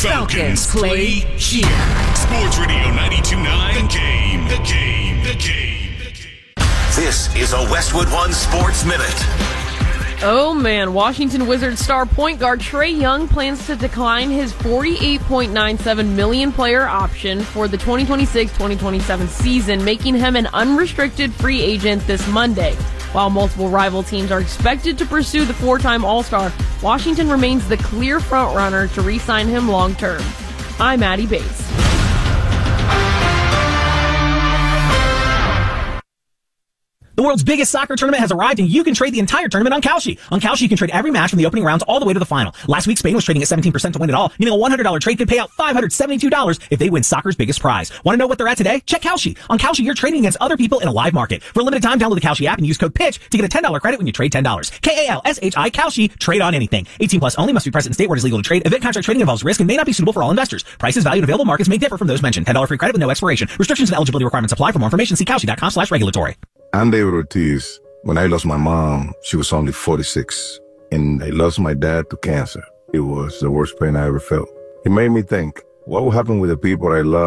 Falcons play here. Sports Radio 92.9, The Game. This is a Westwood One Sports Minute. Oh man, Washington Wizards star point guard Trae Young plans to decline his $48.97 million player option for the 2026-2027 season, making him an unrestricted free agent this Monday. While multiple rival teams are expected to pursue the four-time All-Star, Washington remains the clear frontrunner to re-sign him long-term. I'm Maddie Bates. The world's biggest soccer tournament has arrived, and you can trade the entire tournament on Kalshi. On Kalshi, you can trade every match from the opening rounds all the way to the final. Last week, Spain was trading at 17% to win it all, meaning a $100 trade could pay out $572 if they win soccer's biggest prize. Want to know what they're at today? Check Kalshi. On Kalshi, you're trading against other people in a live market. For a limited time, download the Kalshi app and use code PITCH to get a $10 credit when you trade $10. Kalshi, Kalshi, trade on anything. 18 plus only, must be present in state where it is legal to trade. Event contract trading involves risk and may not be suitable for all investors. Prices, value, and available markets may differ from those mentioned. $10 free credit with no expiration. Restrictions and eligibility requirements apply. For more information, see Kalshi.com/regulatory. I'm David Ortiz. When I lost my mom, she was only 46, and I lost my dad to cancer. It was the worst pain I ever felt. It made me think, what will happen with the people I love